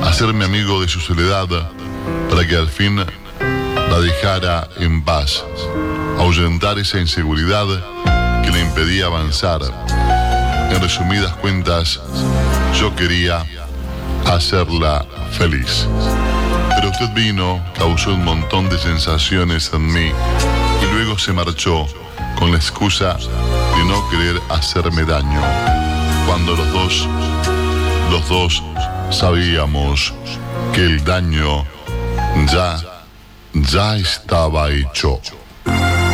hacerme amigo de su soledad para que al fin la dejara en paz, ahuyentar esa inseguridad que le impedía avanzar. En resumidas cuentas, yo quería hacerla feliz. Pero usted vino, causó un montón de sensaciones en mí y luego se marchó con la excusa de no querer hacerme daño, cuando los dos sabíamos que el daño ya estaba hecho.